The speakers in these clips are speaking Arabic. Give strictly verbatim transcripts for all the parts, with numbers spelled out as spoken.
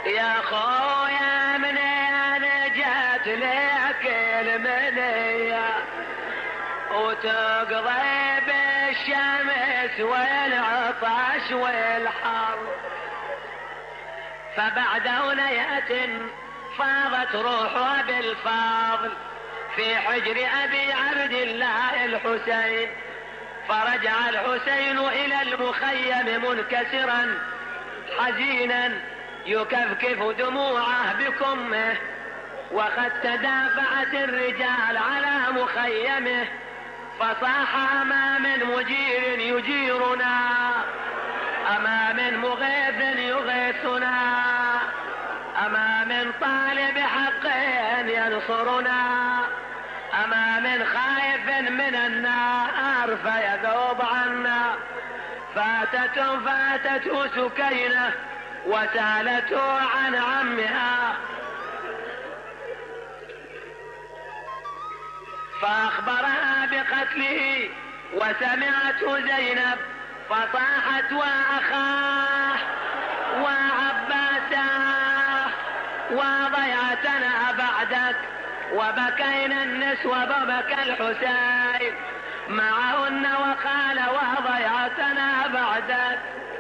يا خويا من انا جات لك المنية وتقضي بالشمس والعطش والحر، فبعد ونية فاضت روحه بالفاضل في حجر ابي عبد الله الحسين، فرجع الحسين الى المخيم منكسرا حزينا يكفكف دموعه بكمه، وقد تدافعت الرجال على مخيمه، فصاح أما من مجير يجيرنا، أما من مغيث يغيثنا، أما من طالب حق ينصرنا، أما من خائف من النار فيذوب عنا. فاتته فاتته سكينة وسالته عن عمها، فأخبرها بقتله وسمعته زينب، فصاحت وأخاه وعباساه وضيعتنا بعدك، وبكينا النسوة ببكى الحسين معهن وقال وضيعتنا بعدك.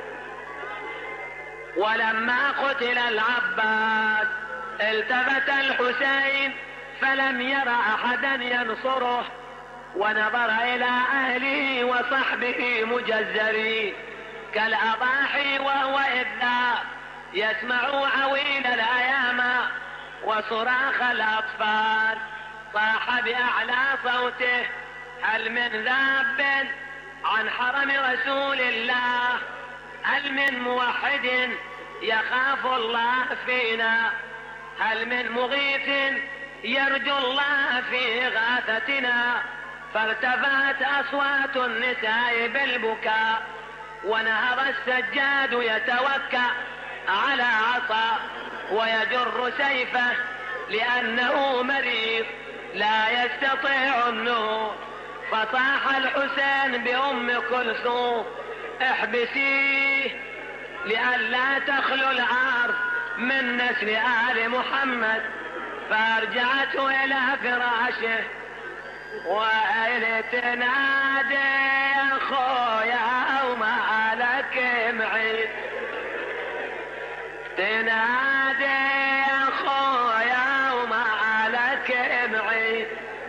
ولما قتل العباس التفت الحسين فلم ير احدا ينصره، ونظر الى اهله وصحبه مجزرين كالاضاحي، وهو اذا يسمع عويل الايام وصراخ الاطفال صاح باعلى صوته هل من ذاب عن حرم رسول الله، هل من موحد يخاف الله فينا، هل من مغيث يرجو الله في غاثتنا. فارتفعت اصوات النساء بالبكاء، ونهض السجاد يتوكأ على عصا ويجر سيفه لانه مريض لا يستطيع النهوض. فصاح الحسين بأم كلثوم احبسيه لئلا تخلو العار من نسل آل محمد، فارجعته إلى فراشه وإن تنادي